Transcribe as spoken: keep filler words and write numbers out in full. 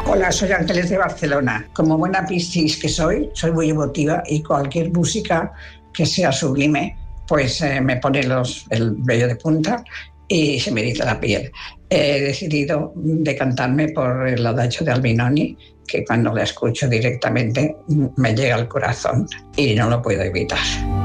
Hola, soy Ángeles de Barcelona. Como buena Piscis que soy, soy muy emotiva y cualquier música que sea sublime, pues eh, me pone los, el vello de punta y se me eriza la piel. He decidido decantarme por el Adagio de Albinoni, que cuando la escucho directamente me llega al corazón y no lo puedo evitar.